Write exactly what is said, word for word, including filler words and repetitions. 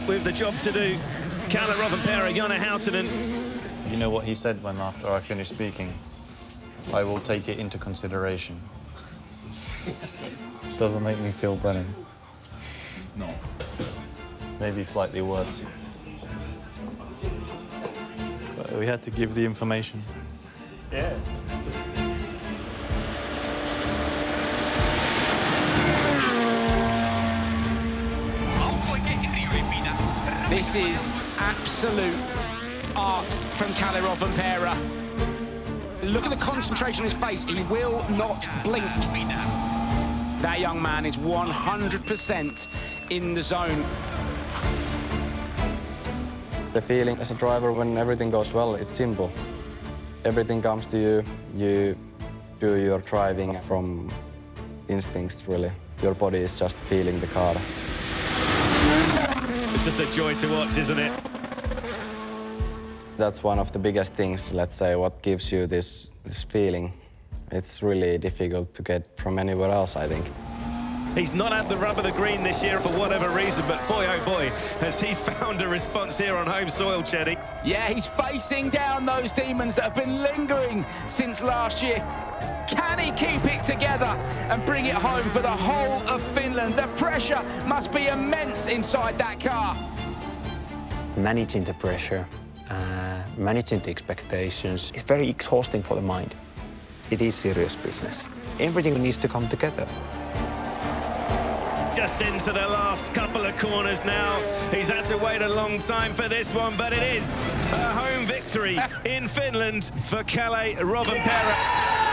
with the job to do. Kalle Rovanperä, Janne Hautanen. You know what he said when after I finished speaking? I will take it into consideration. Doesn't make me feel better. No. Maybe slightly worse. But we had to give the information. Yeah. This is absolute art from Kalle Rovanperä. Look at the concentration on his face. He will not blink. That young man is one hundred percent in the zone. The feeling as a driver when everything goes well, it's simple. Everything comes to you. You do your driving from instincts, really. Your body is just feeling the car. It's just a joy to watch, isn't it? That's one of the biggest things, let's say, what gives you this, this feeling. It's really difficult to get from anywhere else, I think. He's not had the rub of the green this year for whatever reason, but boy, oh boy, has he found a response here on home soil, Chetty. Yeah, he's facing down those demons that have been lingering since last year. Can he keep it together and bring it home for the whole of Finland? The pressure must be immense inside that car. Managing the pressure, uh, managing the expectations, is very exhausting for the mind. It is serious business. Everything needs to come together. Just into the last couple of corners now. He's had to wait a long time for this one, but it is a home victory in Finland for Kalle Rovanperä.